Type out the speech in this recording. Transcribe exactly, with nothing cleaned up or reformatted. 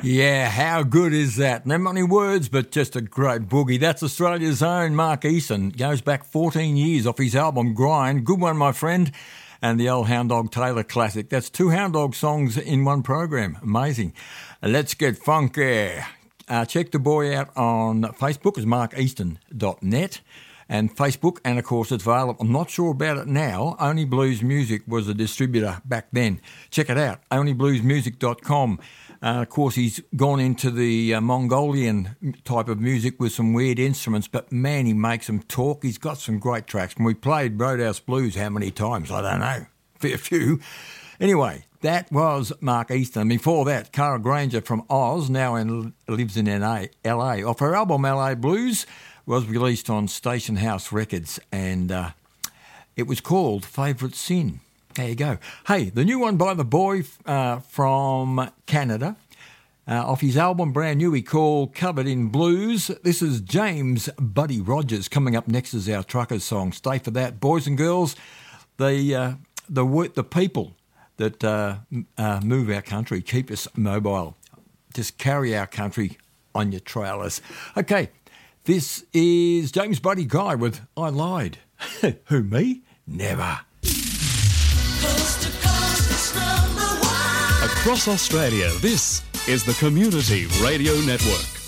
Yeah, how good is that? Not many words, but just a great boogie. That's Australia's own Mark Easton. Goes back fourteen years off his album Grind. Good one, my friend. And the old Hound Dog Taylor classic. That's two Hound Dog songs in one program. Amazing. Let's get funky. Uh, check the boy out on Facebook as mark easton dot net. And Facebook, and of course it's available. I'm not sure about it now. Only Blues Music was a distributor back then. Check it out, only blues music dot com. Uh, of course, he's gone into the uh, Mongolian type of music with some weird instruments, but man, he makes them talk. He's got some great tracks. And we played Roadhouse Blues how many times? I don't know, a few. Anyway, that was Mark Easton. Before that, Cara Granger from Oz, now in, lives in L A. Off her album L A Blues, was released on Station House Records, and uh, it was called Favourite Sin. There you go. Hey, the new one by the boy uh, from Canada, uh, off his album brand new, he called Covered in Blues. This is James Buddy Rogers. Coming up next is our Truckers song. Stay for that, boys and girls. The uh, the the people that uh, uh, move our country, keep us mobile. Just carry our country on your trailers. Okay, this is James Buddy Guy with I Lied. Who, me? Never. Coast to coast, it's number one. Across Australia, this is the Community Radio Network.